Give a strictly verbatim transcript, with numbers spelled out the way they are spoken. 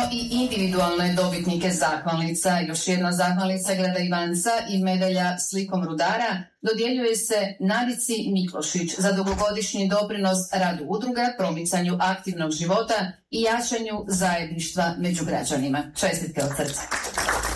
i individualne dobitnike zahvalnica. Još jedna zahvalnica gleda Ivanca i medalja slikom rudara dodjeljuje se Nadici Miklošić za dugogodišnji doprinos radu udruga, promicanju aktivnog života i jačanju zajedništva među građanima. Čestitke od srca.